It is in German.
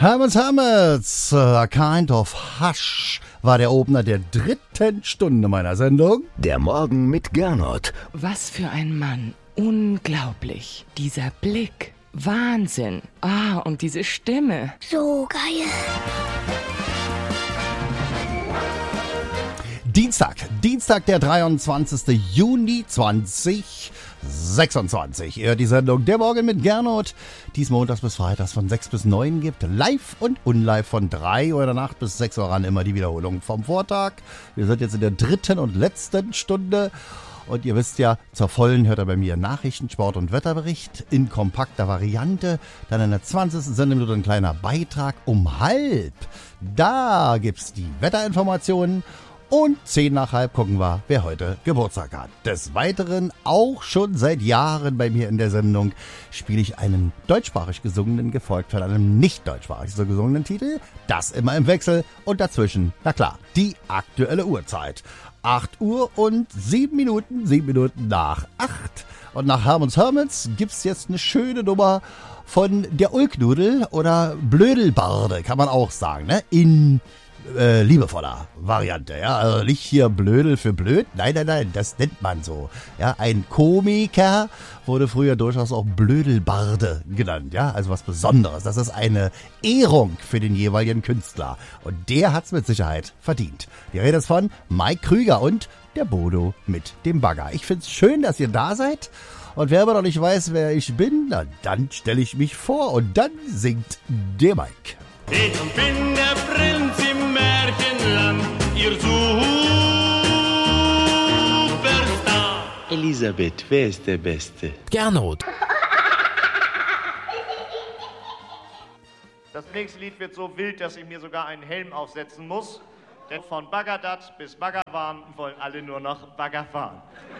Hermits, a kind of hush war der Opener der 3. Stunde meiner Sendung. Der Morgen mit Gernot. Was für ein Mann. Unglaublich. Dieser Blick. Wahnsinn. Und diese Stimme. So geil. Dienstag, der 23. Juni 2026. Ihr hört die Sendung Der Morgen mit Gernot, die es montags bis freitags von 6 bis 9 gibt. Live und unlive von 3 Uhr in der Nacht bis 6 Uhr ran. Immer die Wiederholung vom Vortag. Wir sind jetzt in der 3. und letzten Stunde. Und ihr wisst ja, zur vollen hört ihr bei mir Nachrichten, Sport- und Wetterbericht in kompakter Variante. Dann in der 20. Sendeminute ein kleiner Beitrag um 12:30. Da gibt's die Wetterinformationen. Und 10:30 gucken wir, wer heute Geburtstag hat. Des Weiteren, auch schon seit Jahren bei mir in der Sendung, spiele ich einen deutschsprachig gesungenen, gefolgt von einem nicht deutschsprachig gesungenen Titel. Das immer im Wechsel und dazwischen, na klar, die aktuelle Uhrzeit. 8 Uhr und 7 Minuten nach 8. Und nach Hermits gibt's jetzt eine schöne Nummer von der Ulknudel oder Blödelbarde, kann man auch sagen, ne? In liebevoller Variante, ja, also nicht hier Blödel für blöd, nein, das nennt man so, ja, ein Komiker wurde früher durchaus auch Blödelbarde genannt, ja, also was Besonderes, das ist eine Ehrung für den jeweiligen Künstler und der hat's mit Sicherheit verdient. Die Rede ist von Mike Krüger und der Bodo mit dem Bagger. Ich find's schön, dass ihr da seid. Und wer aber noch nicht weiß, wer ich bin, na, dann stelle ich mich vor und dann singt der Mike. Ich bin der Prinz im Märchenland, ihr Superstar. Elisabeth, wer ist der Beste? Gernot. Das nächste Lied wird so wild, dass ich mir sogar einen Helm aufsetzen muss. Denn von Bagdad bis Baggerwan wollen alle nur noch Bagger fahren.